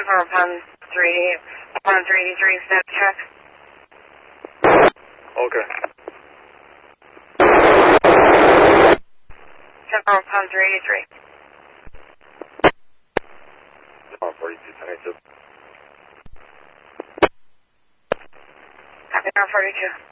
upon 383, step check. Okay. 10 upon 383. 42, 1082. Copy, 42.